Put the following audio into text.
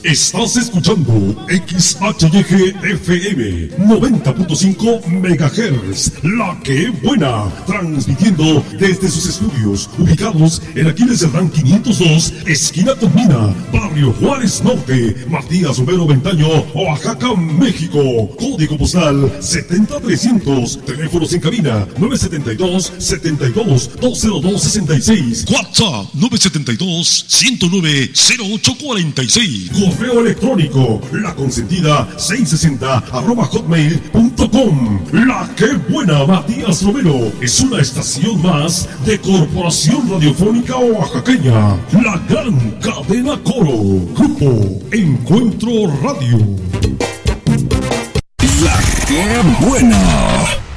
Estás escuchando XHYG-FM 90.5 MHz, La Que Buena, transmitiendo desde sus estudios ubicados en Aquiles Cerdán 502, esquina con Mina, Barrio Juárez Norte, Matías Romero Ventaño, Oaxaca, México. Código postal 70300, teléfonos en cabina 972-72-20266, WhatsApp 972-109-0846, correo electrónico laconsentida660@hotmail.com. La Que Buena, Matías Romero, es una estación más de Corporación Radiofónica Oaxaqueña, la gran cadena Coro, Grupo Encuentro Radio. La Que Buena.